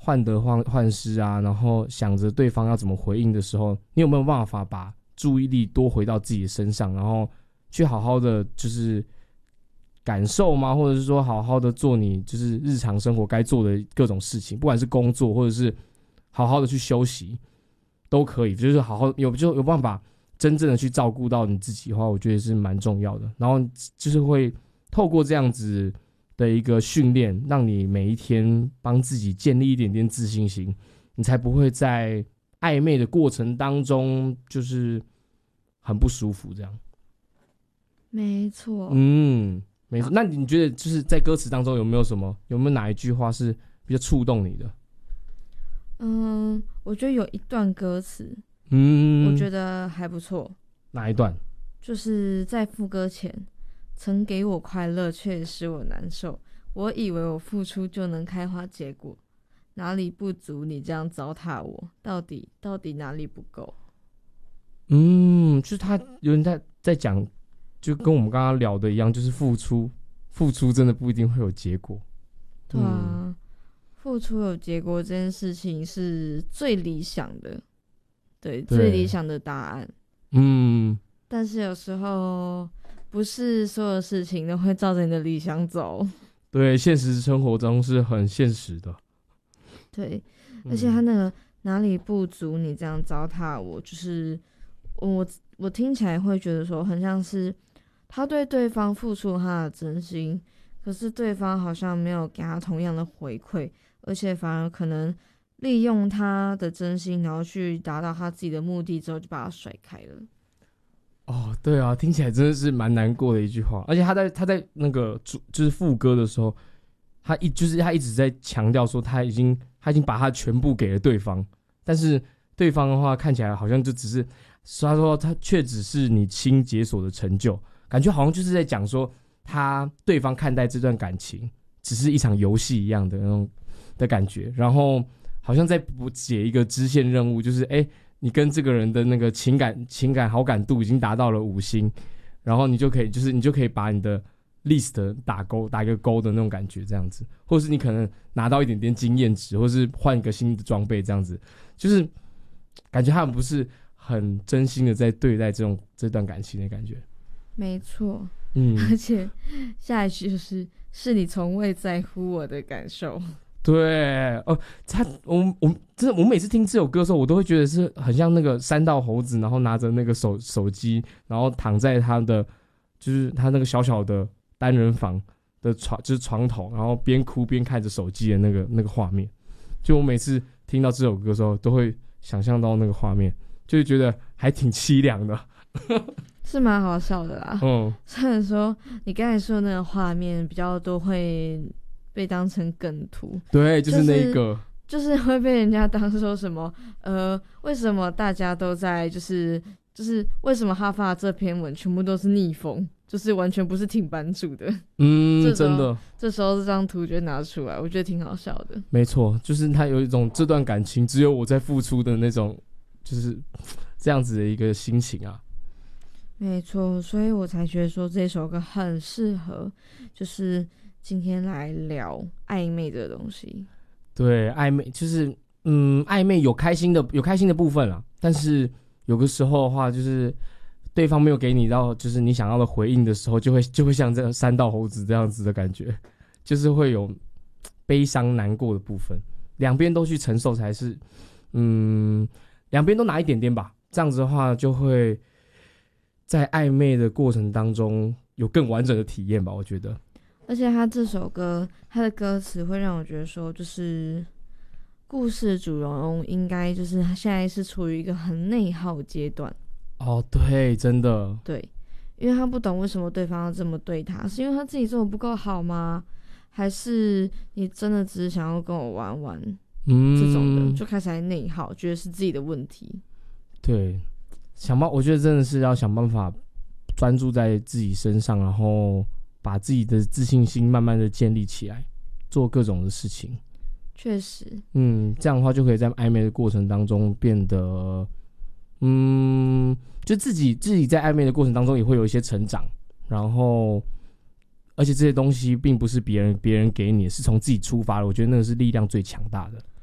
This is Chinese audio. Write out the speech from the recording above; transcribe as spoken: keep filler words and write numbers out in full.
患得患患失啊，然后想着对方要怎么回应的时候，你有没有办法把注意力多回到自己的身上，然后去好好的就是感受吗？或者是说好好的做你就是日常生活该做的各种事情，不管是工作或者是好好的去休息都可以，就是好好有就有办法真正的去照顾到你自己的话，我觉得是蛮重要的。然后就是会透过这样子的一个训练，让你每一天帮自己建立一点点自信心，你才不会在暧昧的过程当中就是很不舒服这样。 没错， 嗯，没错。那你觉得就是在歌词当中有没有什么，有没有哪一句话是比较触动你的？ 嗯，我觉得有一段歌词， 嗯， 我觉得还不错。 哪一段？ 就是在副歌前，曾给我快乐，却使我难受。我以为我付出就能开花结果，哪里不足？你这样糟蹋我，到底到底哪里不够？ 嗯，就是他有人在在讲，就跟我们刚刚聊的一样，就是付出，付出真的不一定会有结果。 对啊，嗯、付出有结果这件事情是最理想的，对，对最理想的答案。嗯，但是有时候不是所有事情都会照着你的理想走。 对，现实生活中是很现实的。 对，而且他那个哪里不足，你这样糟蹋我，就是我我听起来会觉得说，很像是他对对方付出他的真心，可是对方好像没有给他同样的回馈，而且反而可能利用他的真心，然后去达到他自己的目的之后，就把他甩开了。 哦，对啊，听起来真的是蛮难过的一句话。而且他在他在那个就是副歌的时候，他一就是他一直在强调说他已经他已经把他全部给了对方，但是对方的话看起来好像就只是他说他却只是你新解锁的成就，感觉好像就是在讲说他对方看待这段感情只是一场游戏一样的那种的感觉，然后好像在补解一个支线任务，就是哎。你跟这个人的那个情感情感好感度已经达到了五星，然后你就可以就是你就可以把你的 list 打勾打一个勾的那种感觉这样子，或是你可能拿到一点点经验值，或是换一个新的装备这样子，就是感觉他们不是很真心的在对待这种这段感情的感觉。 没错，嗯，而且下一句就是是你从未在乎我的感受。 对，哦，他，我我真的，我每次听这首歌的时候，我都会觉得是很像那个山道猴子，然后拿着那个手手机，然后躺在他的，就是他那个小小的单人房的床，就是床头，然后边哭边看着手机的那个那个画面。就我每次听到这首歌的时候，都会想象到那个画面，就会觉得还挺凄凉的。 是蛮好笑的啦。嗯，虽然说你刚才说的那个画面比较多会被当成梗图， 对，就是那一个， 就是、就是会被人家当说什么，呃，为什么大家都在，就是就是为什么他发的这篇文全部都是逆风，就是完全不是挺版主的， 嗯，真的， 这时候这张图就拿出来，我觉得挺好笑的。 没错，就是他有一种这段感情只有我在付出的那种，就是这样子的一个心情啊。 没错，所以我才觉得说这首歌很适合，就是今天来聊暧昧这个东西。 对，暧昧就是嗯，暧昧有开心的有开心的部分啦，但是有个时候的话，就是对方没有给你到就是你想要的回应的时候，就会就会像这山道猴子这样子的感觉，就是会有悲伤难过的部分，两边都去承受才是，嗯，两边都拿一点点吧，这样子的话就会在暧昧的过程当中有更完整的体验吧，我觉得。 而且他这首歌，他的歌词会让我觉得说，就是故事主人公应该就是他现在是处于一个很内耗阶段。 哦，对，真的。 对，因为他不懂为什么对方要这么对他，是因为他自己做的不够好吗？还是你真的只是想要跟我玩玩？嗯，这种的就开始来内耗，觉得是自己的问题。 对，想办，我觉得真的是要想办法专注在自己身上，然后把自己的自信心慢慢的建立起来，做各种的事情。 确实， 嗯，这样的话就可以在暧昧的过程当中变得，嗯，就自己自己在暧昧的过程当中也会有一些成长，然后，而且这些东西并不是别人别人给你的，是从自己出发的，我觉得那个是力量最强大的。